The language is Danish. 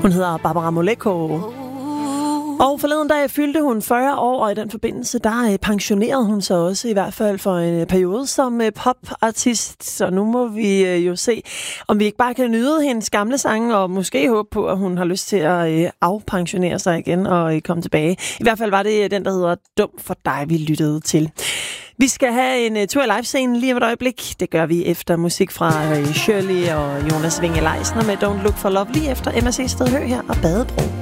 Hun hedder Barbara Moleko. Og forleden dag fyldte hun 40 år, og i den forbindelse, der pensionerede hun sig også, i hvert fald for en periode som popartist. Så nu må vi jo se, om vi ikke bare kan nyde hendes gamle sange, og måske håbe på, at hun har lyst til at afpensionere sig igen og komme tilbage. I hvert fald var det den, der hedder Dum for dig, vi lyttede til. Vi skal have en tur i livescenen lige om et øjeblik. Det gør vi efter musik fra Shirley og Jonas Winge Leisner med Don't Look for Love, lige efter MSC Stedhø her og Badebro.